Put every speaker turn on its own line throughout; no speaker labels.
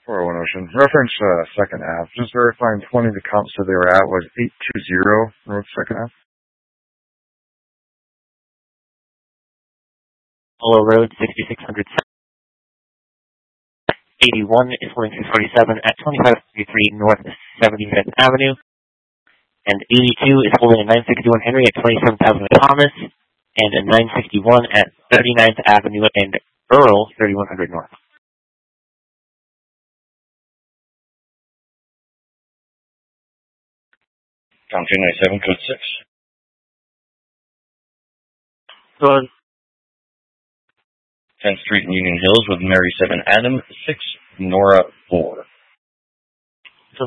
401 Ocean. Reference Second Ave. Just verifying 20, the comp said they were at was 820 North Second Ave.
Polo Road, 6600 81 is holding 647 at 2533 North 75th Avenue. And 82 is holding a 961 Henry at 27,000 Thomas. And a 961 at 39th Avenue and Earl, 3100 North.
Tom 297, code 6.
Go on.
10th Street in Union Hills with Mary 7 Adam 6, Nora 4.
So,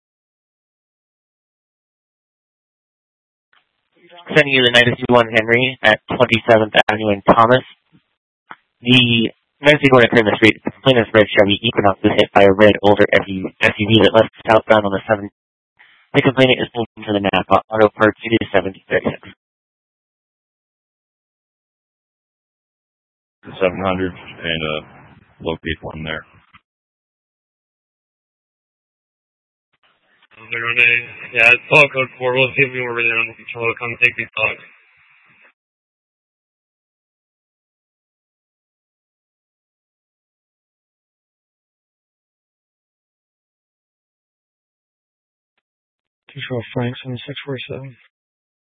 sending you the 961 Henry at 27th Avenue and Thomas. The 961 at Pyramid Street, the plaintiff's red Chevy Equinox was hit by a red older SUV that left southbound on the 7. The complainant is moved into the Napa Auto Parts Unit 7036.
700 and locate one there.
Yeah, it's Paul code 4. We'll see if we were really under control. Come take these dogs. Control Franks on the 647.